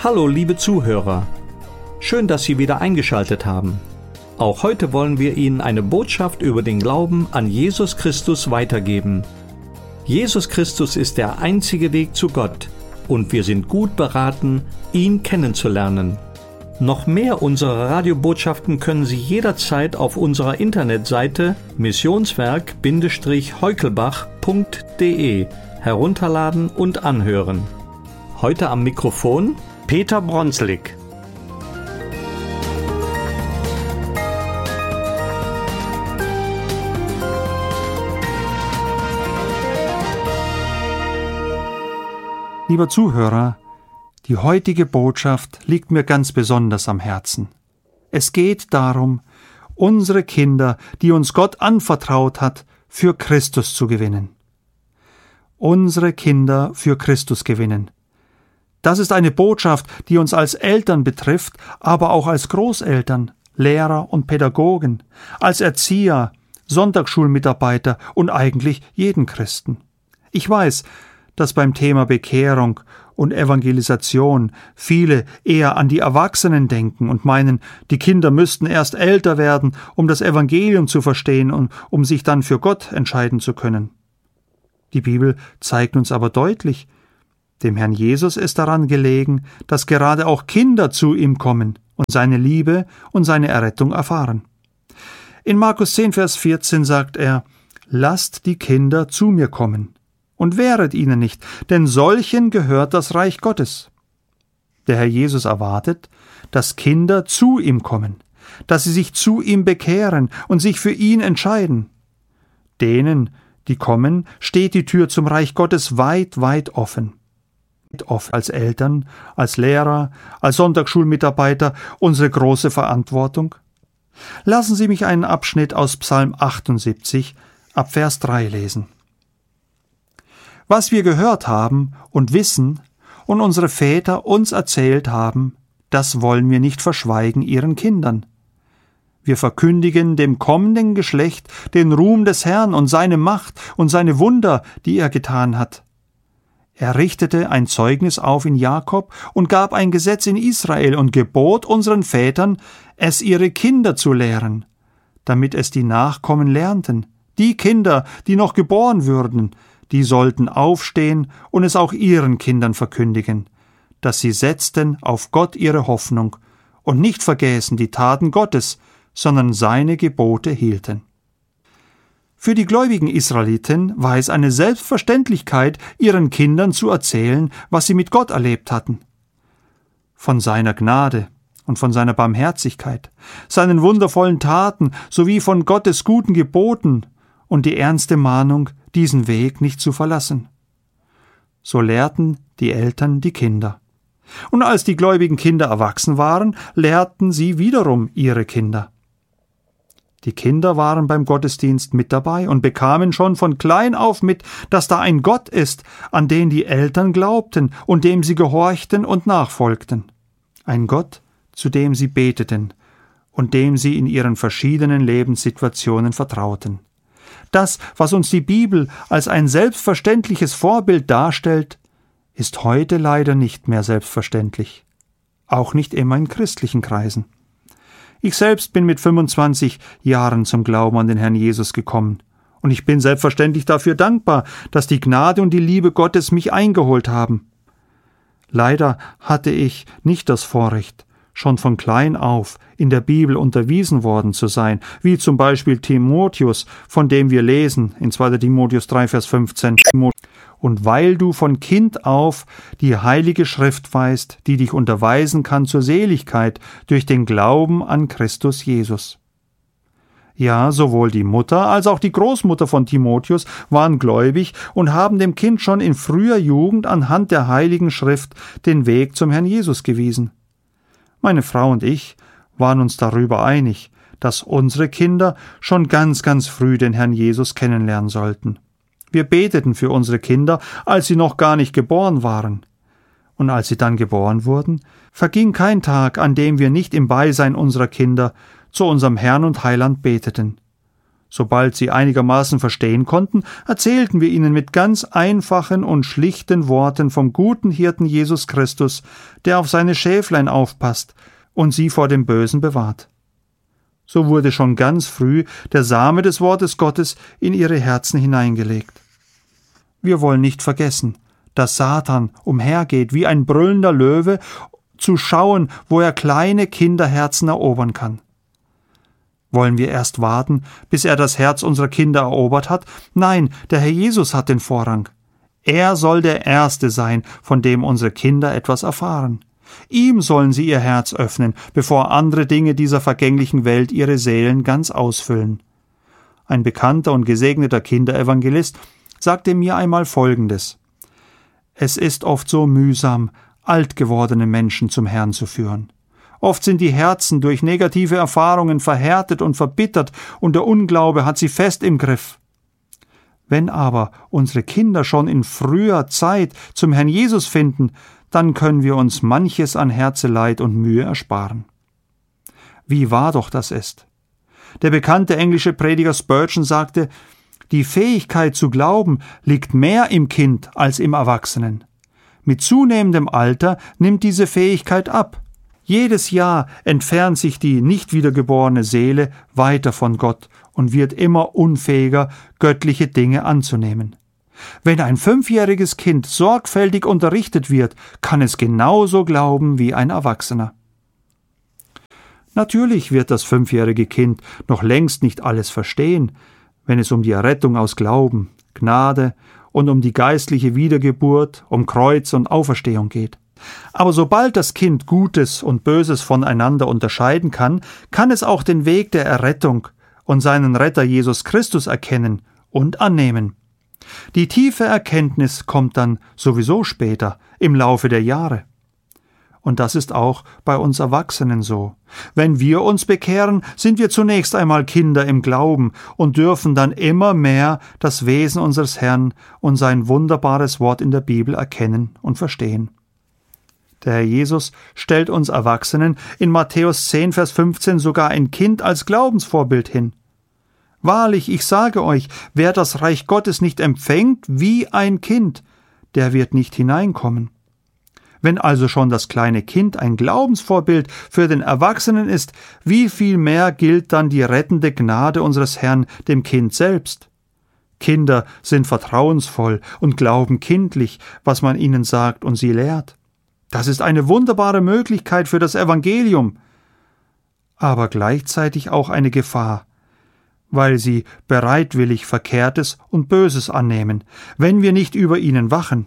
Hallo liebe Zuhörer, schön, dass Sie wieder eingeschaltet haben. Auch heute wollen wir Ihnen eine Botschaft über den Glauben an Jesus Christus weitergeben. Jesus Christus ist der einzige Weg zu Gott und wir sind gut beraten, ihn kennenzulernen. Noch mehr unserer Radiobotschaften können Sie jederzeit auf unserer Internetseite missionswerk-heukelbach.de herunterladen und anhören. Heute am Mikrofon Peter Bronslik. Lieber Zuhörer, die heutige Botschaft liegt mir ganz besonders am Herzen. Es geht darum, unsere Kinder, die uns Gott anvertraut hat, für Christus zu gewinnen. Unsere Kinder für Christus gewinnen. Das ist eine Botschaft, die uns als Eltern betrifft, aber auch als Großeltern, Lehrer und Pädagogen, als Erzieher, Sonntagsschulmitarbeiter und eigentlich jeden Christen. Ich weiß, dass beim Thema Bekehrung und Evangelisation viele eher an die Erwachsenen denken und meinen, die Kinder müssten erst älter werden, um das Evangelium zu verstehen und um sich dann für Gott entscheiden zu können. Die Bibel zeigt uns aber deutlich, dem Herrn Jesus ist daran gelegen, dass gerade auch Kinder zu ihm kommen und seine Liebe und seine Errettung erfahren. In Markus 10, Vers 14 sagt er, lasst die Kinder zu mir kommen und wehret ihnen nicht, denn solchen gehört das Reich Gottes. Der Herr Jesus erwartet, dass Kinder zu ihm kommen, dass sie sich zu ihm bekehren und sich für ihn entscheiden. Denen, die kommen, steht die Tür zum Reich Gottes weit, weit offen. Als Eltern, als Lehrer, als Sonntagsschulmitarbeiter unsere große Verantwortung? Lassen Sie mich einen Abschnitt aus Psalm 78 ab Vers 3 lesen. Was wir gehört haben und wissen und unsere Väter uns erzählt haben, das wollen wir nicht verschweigen ihren Kindern. Wir verkündigen dem kommenden Geschlecht den Ruhm des Herrn und seine Macht und seine Wunder, die er getan hat. Er richtete ein Zeugnis auf in Jakob und gab ein Gesetz in Israel und gebot unseren Vätern, es ihre Kinder zu lehren, damit es die Nachkommen lernten. Die Kinder, die noch geboren würden, die sollten aufstehen und es auch ihren Kindern verkündigen, dass sie setzten auf Gott ihre Hoffnung und nicht vergäßen die Taten Gottes, sondern seine Gebote hielten. Für die gläubigen Israeliten war es eine Selbstverständlichkeit, ihren Kindern zu erzählen, was sie mit Gott erlebt hatten. Von seiner Gnade und von seiner Barmherzigkeit, seinen wundervollen Taten sowie von Gottes guten Geboten und die ernste Mahnung, diesen Weg nicht zu verlassen. So lehrten die Eltern die Kinder. Und als die gläubigen Kinder erwachsen waren, lehrten sie wiederum ihre Kinder. Die Kinder waren beim Gottesdienst mit dabei und bekamen schon von klein auf mit, dass da ein Gott ist, an den die Eltern glaubten und dem sie gehorchten und nachfolgten. Ein Gott, zu dem sie beteten und dem sie in ihren verschiedenen Lebenssituationen vertrauten. Das, was uns die Bibel als ein selbstverständliches Vorbild darstellt, ist heute leider nicht mehr selbstverständlich. Auch nicht immer in christlichen Kreisen. Ich selbst bin mit 25 Jahren zum Glauben an den Herrn Jesus gekommen. Und ich bin selbstverständlich dafür dankbar, dass die Gnade und die Liebe Gottes mich eingeholt haben. Leider hatte ich nicht das Vorrecht, schon von klein auf in der Bibel unterwiesen worden zu sein, wie zum Beispiel Timotheus, von dem wir lesen in 2. Timotheus 3, Vers 15. Und weil du von Kind auf die heilige Schrift weißt, die dich unterweisen kann zur Seligkeit durch den Glauben an Christus Jesus. Ja, sowohl die Mutter als auch die Großmutter von Timotheus waren gläubig und haben dem Kind schon in früher Jugend anhand der heiligen Schrift den Weg zum Herrn Jesus gewiesen. Meine Frau und ich waren uns darüber einig, dass unsere Kinder schon ganz, ganz früh den Herrn Jesus kennenlernen sollten. Wir beteten für unsere Kinder, als sie noch gar nicht geboren waren. Und als sie dann geboren wurden, verging kein Tag, an dem wir nicht im Beisein unserer Kinder zu unserem Herrn und Heiland beteten. Sobald sie einigermaßen verstehen konnten, erzählten wir ihnen mit ganz einfachen und schlichten Worten vom guten Hirten Jesus Christus, der auf seine Schäflein aufpasst und sie vor dem Bösen bewahrt. So wurde schon ganz früh der Same des Wortes Gottes in ihre Herzen hineingelegt. Wir wollen nicht vergessen, dass Satan umhergeht wie ein brüllender Löwe, zu schauen, wo er kleine Kinderherzen erobern kann. Wollen wir erst warten, bis er das Herz unserer Kinder erobert hat? Nein, der Herr Jesus hat den Vorrang. Er soll der Erste sein, von dem unsere Kinder etwas erfahren. Ihm sollen sie ihr Herz öffnen, bevor andere Dinge dieser vergänglichen Welt ihre Seelen ganz ausfüllen. Ein bekannter und gesegneter Kinderevangelist sagte mir einmal Folgendes: Es ist oft so mühsam, alt gewordene Menschen zum Herrn zu führen. Oft sind die Herzen durch negative Erfahrungen verhärtet und verbittert und der Unglaube hat sie fest im Griff. Wenn aber unsere Kinder schon in früher Zeit zum Herrn Jesus finden, dann können wir uns manches an Herzeleid und Mühe ersparen. Wie wahr doch das ist. Der bekannte englische Prediger Spurgeon sagte, die Fähigkeit zu glauben liegt mehr im Kind als im Erwachsenen. Mit zunehmendem Alter nimmt diese Fähigkeit ab. Jedes Jahr entfernt sich die nicht wiedergeborene Seele weiter von Gott und wird immer unfähiger, göttliche Dinge anzunehmen. Wenn ein 5-jähriges Kind sorgfältig unterrichtet wird, kann es genauso glauben wie ein Erwachsener. Natürlich wird das 5-jährige Kind noch längst nicht alles verstehen, wenn es um die Errettung aus Glauben, Gnade und um die geistliche Wiedergeburt, um Kreuz und Auferstehung geht. Aber sobald das Kind Gutes und Böses voneinander unterscheiden kann, kann es auch den Weg der Errettung und seinen Retter Jesus Christus erkennen und annehmen. Die tiefe Erkenntnis kommt dann sowieso später, im Laufe der Jahre. Und das ist auch bei uns Erwachsenen so. Wenn wir uns bekehren, sind wir zunächst einmal Kinder im Glauben und dürfen dann immer mehr das Wesen unseres Herrn und sein wunderbares Wort in der Bibel erkennen und verstehen. Der Herr Jesus stellt uns Erwachsenen in Matthäus 10, Vers 15 sogar ein Kind als Glaubensvorbild hin. Wahrlich, ich sage euch, wer das Reich Gottes nicht empfängt wie ein Kind, der wird nicht hineinkommen. Wenn also schon das kleine Kind ein Glaubensvorbild für den Erwachsenen ist, wie viel mehr gilt dann die rettende Gnade unseres Herrn dem Kind selbst? Kinder sind vertrauensvoll und glauben kindlich, was man ihnen sagt und sie lehrt. Das ist eine wunderbare Möglichkeit für das Evangelium, aber gleichzeitig auch eine Gefahr, weil sie bereitwillig Verkehrtes und Böses annehmen, wenn wir nicht über ihnen wachen.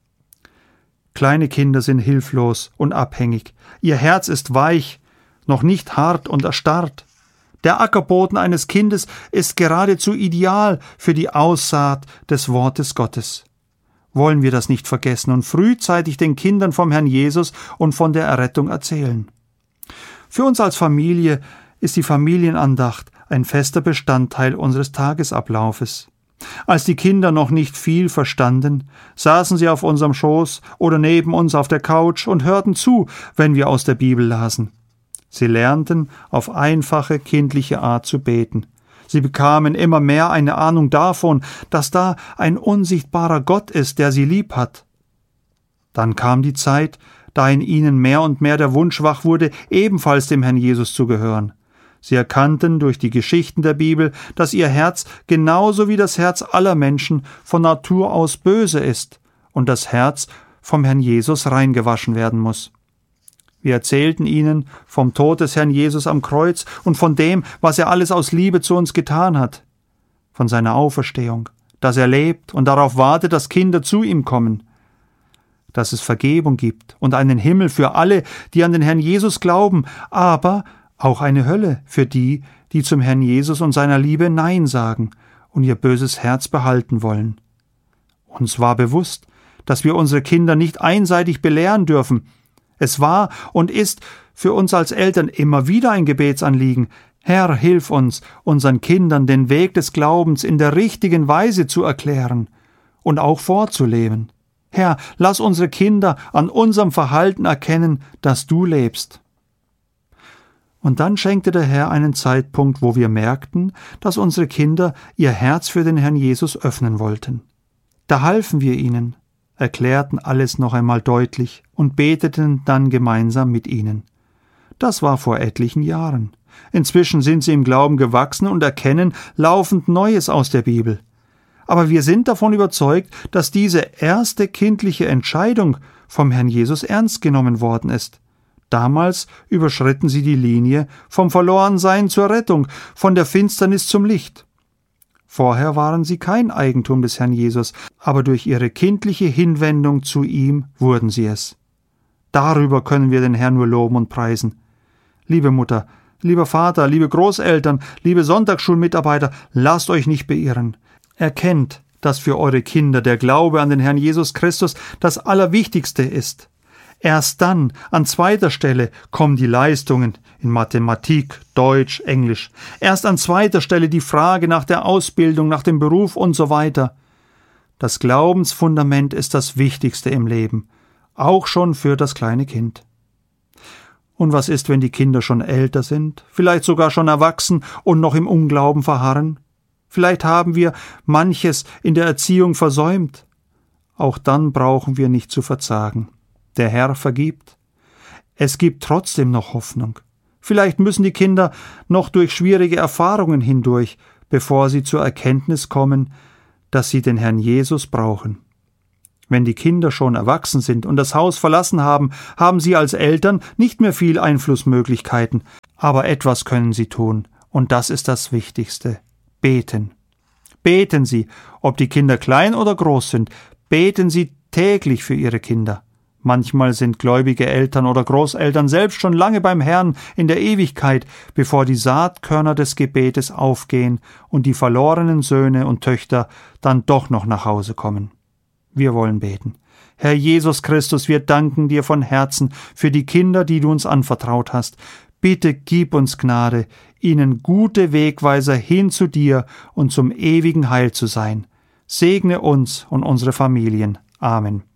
Kleine Kinder sind hilflos und abhängig. Ihr Herz ist weich, noch nicht hart und erstarrt. Der Ackerboden eines Kindes ist geradezu ideal für die Aussaat des Wortes Gottes. Wollen wir das nicht vergessen und frühzeitig den Kindern vom Herrn Jesus und von der Errettung erzählen. Für uns als Familie ist die Familienandacht ein fester Bestandteil unseres Tagesablaufes. Als die Kinder noch nicht viel verstanden, saßen sie auf unserem Schoß oder neben uns auf der Couch und hörten zu, wenn wir aus der Bibel lasen. Sie lernten auf einfache, kindliche Art zu beten. Sie bekamen immer mehr eine Ahnung davon, dass da ein unsichtbarer Gott ist, der sie lieb hat. Dann kam die Zeit, da in ihnen mehr und mehr der Wunsch wach wurde, ebenfalls dem Herrn Jesus zu gehören. Sie erkannten durch die Geschichten der Bibel, dass ihr Herz genauso wie das Herz aller Menschen von Natur aus böse ist und das Herz vom Herrn Jesus reingewaschen werden muss. Wir erzählten ihnen vom Tod des Herrn Jesus am Kreuz und von dem, was er alles aus Liebe zu uns getan hat, von seiner Auferstehung, dass er lebt und darauf wartet, dass Kinder zu ihm kommen, dass es Vergebung gibt und einen Himmel für alle, die an den Herrn Jesus glauben, aber auch eine Hölle für die, die zum Herrn Jesus und seiner Liebe Nein sagen und ihr böses Herz behalten wollen. Uns war bewusst, dass wir unsere Kinder nicht einseitig belehren dürfen. Es war und ist für uns als Eltern immer wieder ein Gebetsanliegen. Herr, hilf uns, unseren Kindern den Weg des Glaubens in der richtigen Weise zu erklären und auch vorzuleben. Herr, lass unsere Kinder an unserem Verhalten erkennen, dass du lebst. Und dann schenkte der Herr einen Zeitpunkt, wo wir merkten, dass unsere Kinder ihr Herz für den Herrn Jesus öffnen wollten. Da halfen wir ihnen, erklärten alles noch einmal deutlich und beteten dann gemeinsam mit ihnen. Das war vor etlichen Jahren. Inzwischen sind sie im Glauben gewachsen und erkennen laufend Neues aus der Bibel. Aber wir sind davon überzeugt, dass diese erste kindliche Entscheidung vom Herrn Jesus ernst genommen worden ist. Damals überschritten sie die Linie vom Verlorensein zur Rettung, von der Finsternis zum Licht. Vorher waren sie kein Eigentum des Herrn Jesus, aber durch ihre kindliche Hinwendung zu ihm wurden sie es. Darüber können wir den Herrn nur loben und preisen. Liebe Mutter, lieber Vater, liebe Großeltern, liebe Sonntagsschulmitarbeiter, lasst euch nicht beirren. Erkennt, dass für eure Kinder der Glaube an den Herrn Jesus Christus das Allerwichtigste ist. Erst dann, an zweiter Stelle, kommen die Leistungen in Mathematik, Deutsch, Englisch. Erst an zweiter Stelle die Frage nach der Ausbildung, nach dem Beruf und so weiter. Das Glaubensfundament ist das Wichtigste im Leben, auch schon für das kleine Kind. Und was ist, wenn die Kinder schon älter sind, vielleicht sogar schon erwachsen und noch im Unglauben verharren? Vielleicht haben wir manches in der Erziehung versäumt. Auch dann brauchen wir nicht zu verzagen. Der Herr vergibt. Es gibt trotzdem noch Hoffnung. Vielleicht müssen die Kinder noch durch schwierige Erfahrungen hindurch, bevor sie zur Erkenntnis kommen, dass sie den Herrn Jesus brauchen. Wenn die Kinder schon erwachsen sind und das Haus verlassen haben, haben sie als Eltern nicht mehr viel Einflussmöglichkeiten, aber etwas können sie tun, und das ist das Wichtigste: beten. Beten Sie, ob die Kinder klein oder groß sind, beten Sie täglich für Ihre Kinder. Manchmal sind gläubige Eltern oder Großeltern selbst schon lange beim Herrn in der Ewigkeit, bevor die Saatkörner des Gebetes aufgehen und die verlorenen Söhne und Töchter dann doch noch nach Hause kommen. Wir wollen beten. Herr Jesus Christus, wir danken dir von Herzen für die Kinder, die du uns anvertraut hast. Bitte gib uns Gnade, ihnen gute Wegweiser hin zu dir und zum ewigen Heil zu sein. Segne uns und unsere Familien. Amen.